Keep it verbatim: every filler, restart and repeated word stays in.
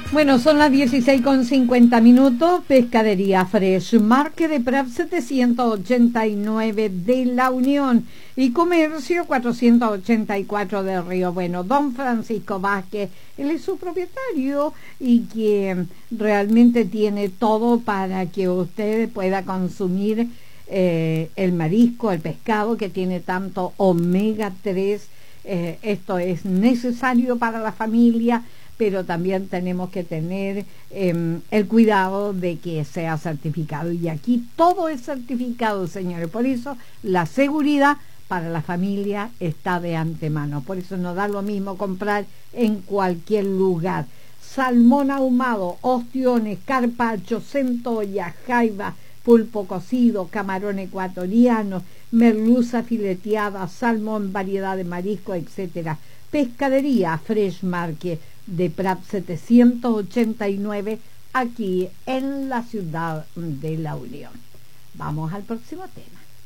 Bueno, son las dieciséis con cincuenta minutos. Pescadería Fresh Market de Prat setecientos ochenta y nueve de La Unión y Comercio cuatrocientos ochenta y cuatro de Río Bueno. Don Francisco Vázquez, él es su propietario y que realmente tiene todo para que usted pueda consumir eh, el marisco, el pescado que tiene tanto omega tres. Eh, esto es necesario para la familia, pero también tenemos que tener eh, el cuidado de que sea certificado. Y aquí todo es certificado, señores. Por eso la seguridad para la familia está de antemano. Por eso no da lo mismo comprar en cualquier lugar. Salmón ahumado, ostiones, carpaccio, centolla, jaiba, pulpo cocido, camarón ecuatoriano, merluza fileteada, salmón, variedad de marisco, etcétera. Pescadería Fresh Market de Prat setecientos ochenta y nueve, aquí en la ciudad de La Unión. Vamos al próximo tema.